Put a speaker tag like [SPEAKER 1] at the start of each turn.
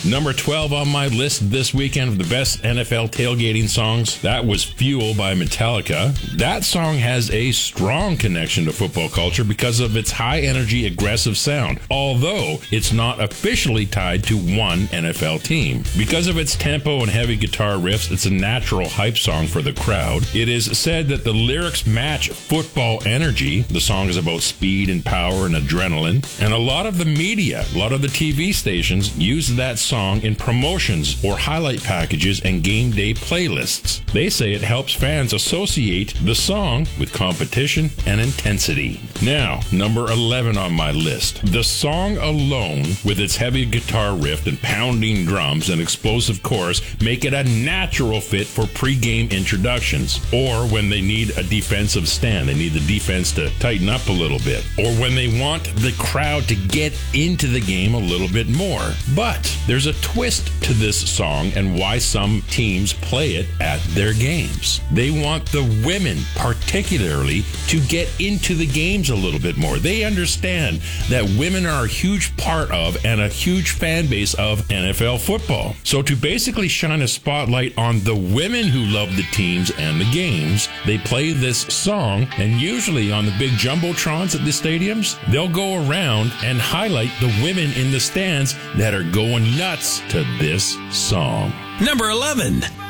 [SPEAKER 1] Number 12 on my list this weekend of the best NFL tailgating songs, that was Fuel by Metallica. That song has a strong connection to football culture because of its high-energy, aggressive sound, although it's not officially tied to one NFL team. Because of its tempo and heavy guitar riffs, it's a natural hype song for the crowd. It is said that the lyrics match football energy. The song is about speed and power and adrenaline, and a lot of the media, a lot of the TV stations use that song in promotions or highlight packages and game day playlists. They say it helps fans associate the song with competition and intensity. Now, number 11 on my list. The song alone, with its heavy guitar riff and pounding drums and explosive chorus, make it a natural fit for pre-game introductions, or when they need a defensive stand. They need the defense to tighten up a little bit, or when they want the crowd to get into the game a little bit more. But there's a twist to this song and why some teams play it at their games. They want the women, particularly, to get into the games a little bit more. They understand that women are a huge part of and a huge fan base of NFL football. So to basically shine a spotlight on the women who love the teams and the games, they play this song, and usually on the big jumbotrons at the stadiums, they'll go around and highlight the women in the stands that are going nuts to this song.
[SPEAKER 2] Number 11.